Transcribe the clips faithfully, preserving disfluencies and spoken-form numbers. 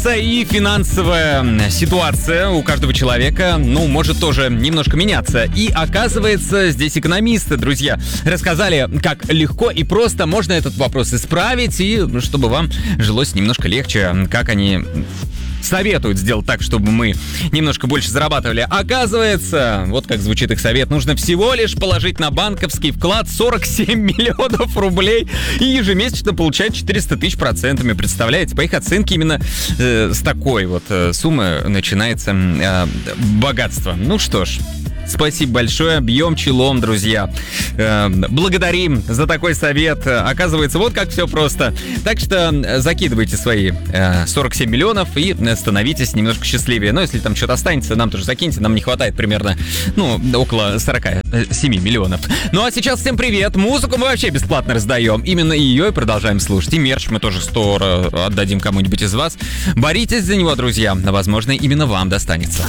меняется, и финансовая ситуация у каждого человека, ну, может тоже немножко меняться. И оказывается, здесь экономисты, друзья, рассказали, как легко и просто можно этот вопрос исправить, и чтобы вам жилось немножко легче, как они советуют сделать так, чтобы мы немножко больше зарабатывали. Оказывается, вот как звучит их совет, нужно всего лишь положить на банковский вклад сорок семь миллионов рублей и ежемесячно получать четыреста тысяч процентами. Представляете, по их оценке именно э, с такой вот э, суммы начинается э, богатство. Ну что ж, спасибо большое, бьем челом, друзья. Э, благодарим за такой совет. Оказывается, вот как все просто. Так что закидывайте свои э, сорок семь миллионов и становитесь немножко счастливее. Но если там что-то останется, нам тоже закиньте. Нам не хватает примерно, ну, около сорок семь миллионов. Ну а сейчас всем привет. Музыку мы вообще бесплатно раздаем. Именно ее и продолжаем слушать. И мерч мы тоже сто отдадим кому-нибудь из вас. Боритесь за него, друзья. Возможно, именно вам достанется.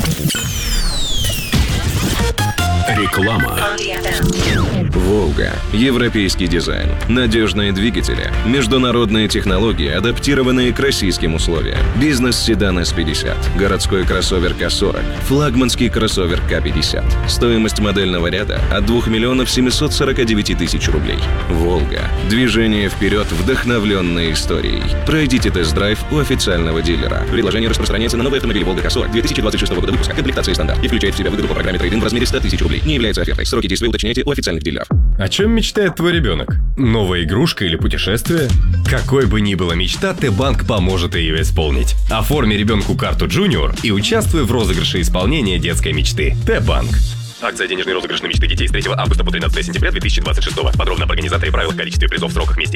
Реклама. Волга. Европейский дизайн. Надежные двигатели. Международные технологии, адаптированные к российским условиям. Бизнес-седан эс пятьдесят. Городской кроссовер ка сорок. Флагманский кроссовер ка пятьдесят. Стоимость модельного ряда от двух миллионов семьсот сорок девять тысяч рублей. Волга. Движение вперед, вдохновленной историей. Пройдите тест-драйв у официального дилера. Предложение распространяется на новый автомобиль Волга ка сорок две тысячи двадцать шестого года выпуска. Комплектация стандарт. И включает в себя выгоду по программе трейд-ин в размере сто тысяч рублей. Не является офертой. Сроки действия уточняйте у официальных дилеров. О чем мечтает твой ребенок? Новая игрушка или путешествие? Какой бы ни была мечта, Т-банк поможет ее исполнить. Оформи ребенку карту Junior и участвуй в розыгрыше исполнения детской мечты. Т-банк. Акция «Денежный розыгрыш на мечты детей» с третьего августа по тринадцатое сентября две тысячи двадцать шестого. Подробно об организаторе, правилах, количестве призов, сроках, месте